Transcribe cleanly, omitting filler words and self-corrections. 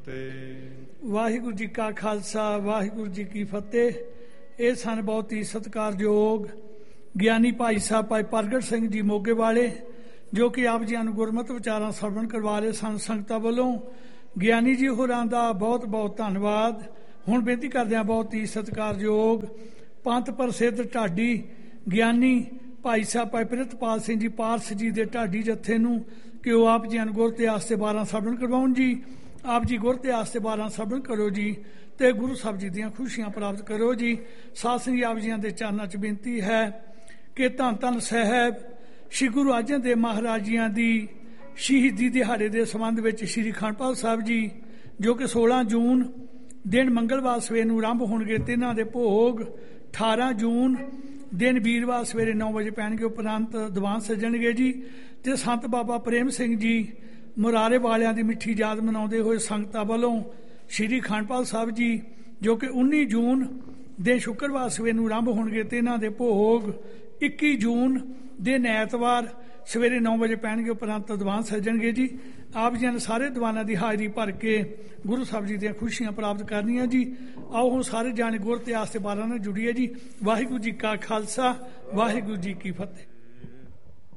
फतेह। वाहिगुरू जी का खालसा वाहिगुरू जी की फतेह। ਇਹ ਸਨ बहुत ही ਸਤਿਕਾਰਯੋਗ ਗਿਆਨੀ ਭਾਈ ਸਾਹਿਬ ਭਾਈ ਪ੍ਰਗਟ ਸਿੰਘ ਜੀ ਮੋਗੇ ਵਾਲੇ, ਜੋ ਕਿ ਆਪ ਜੀ ਨੂੰ ਗੁਰਮਤਿ ਵਿਚਾਰਾਂ ਸਰਵਣ ਕਰਵਾ ਰਹੇ ਸਨ ਸੰਗਤਾਂ ਵੱਲੋਂ। ਗਿਆਨੀ ਜੀ ਹੋਰਾਂ ਦਾ ਬਹੁਤ ਬਹੁਤ ਧੰਨਵਾਦ। ਹੁਣ ਬੇਨਤੀ ਕਰਦੇ ਹਾਂ ਬਹੁਤ ਹੀ ਸਤਿਕਾਰਯੋਗ ਪੰਥ ਪ੍ਰਸਿੱਧ ਢਾਡੀ ਗਿਆਨੀ ਭਾਈ ਸਾਹਿਬ ਭਾਈ ਪ੍ਰਿਤਪਾਲ ਸਿੰਘ ਜੀ ਪਾਰਸ ਜੀ ਦੇ ਢਾਡੀ ਜੱਥੇ ਨੂੰ ਕਿ ਉਹ ਆਪ ਜੀ ਨੂੰ ਗੁਰ ਇਤਿਹਾਸ ਤੇ 12 ਸਰਵਣ ਕਰਵਾਉਣ ਜੀ। ਆਪ ਜੀ ਗੁਰ ਇਤਿਹਾਸ ਤੇ 12 ਸਰਵਣ ਕਰੋ ਜੀ ਤੇ ਗੁਰੂ ਸਾਹਿਬ ਜੀ ਦੀਆਂ ਖੁਸ਼ੀਆਂ ਪ੍ਰਾਪਤ ਕਰੋ ਜੀ। ਸਾਧ ਸੰਗਤ ਜੀ ਆਪ ਜੀਆਂ ਦੇ ਚਰਨਾਂ 'ਚ ਬੇਨਤੀ ਹੈ ਕਿ ਧੰਨ ਧੰਨ ਸਾਹਿਬ ਸ਼੍ਰੀ ਗੁਰੂ ਅਰਜਨ ਦੇਵ ਮਹਾਰਾਜ ਜੀਆਂ ਦੀ ਸ਼ਹੀਦੀ ਦਿਹਾੜੇ ਦੇ ਸੰਬੰਧ ਵਿੱਚ ਸ਼੍ਰੀ ਅਖੰਡ ਪਾਠ ਸਾਹਿਬ ਜੀ, ਜੋ ਕਿ 16 ਜੂਨ ਦਿਨ ਮੰਗਲਵਾਰ ਸਵੇਰ ਨੂੰ ਆਰੰਭ ਹੋਣਗੇ ਤੇ ਇਹਨਾਂ ਦੇ ਭੋਗ 18 ਜੂਨ ਦਿਨ ਵੀਰਵਾਰ ਸਵੇਰੇ 9 ਵਜੇ ਪੈਣਗੇ। ਉਪਰੰਤ ਦੀਵਾਨ ਸੱਜਣਗੇ ਜੀ ਤੇ ਸੰਤ ਬਾਬਾ ਪ੍ਰੇਮ ਸਿੰਘ ਜੀ ਮੁਰਾਰੇ ਵਾਲਿਆਂ ਦੀ ਮਿੱਠੀ ਯਾਦ ਮਨਾਉਂਦੇ ਹੋਏ ਸੰਗਤਾਂ ਵੱਲੋਂ ਸ਼੍ਰੀ ਅਖੰਡ ਪਾਠ ਸਾਹਿਬ ਜੀ, ਜੋ ਕਿ 19 ਜੂਨ ਦੇ ਸ਼ੁੱਕਰਵਾਰ ਸਵੇਰ ਨੂੰ ਆਰੰਭ ਹੋਣਗੇ ਤੇ ਇਹਨਾਂ ਦੇ ਭੋਗ 21 ਜੂਨ ਦਿਨ ਐਤਵਾਰ ਸਵੇਰੇ 9 ਵਜੇ ਪੈਣਗੇ। ਉਪਰੰਤ ਦੀਵਾਨ ਸੱਜਣਗੇ ਜੀ। ਆਪ ਜੀ ਨੇ ਸਾਰੇ ਦੀਵਾਨਾਂ ਦੀ ਹਾਜ਼ਰੀ ਭਰ ਕੇ ਗੁਰੂ ਸਾਹਿਬ ਜੀ ਦੀਆਂ ਖੁਸ਼ੀਆਂ ਪ੍ਰਾਪਤ ਕਰਨੀਆਂ ਜੀ। ਆਓ ਹੁਣ ਸਾਰੇ ਜਾਣੇ ਗੁਰ ਇਤਿਹਾਸ ਤੇ 12 ਨਾਲ ਜੁੜੀਏ ਜੀ। ਵਾਹਿਗੁਰੂ ਜੀ ਕਾ ਖਾਲਸਾ ਵਾਹਿਗੁਰੂ ਜੀ ਕੀ ਫਤਿਹ।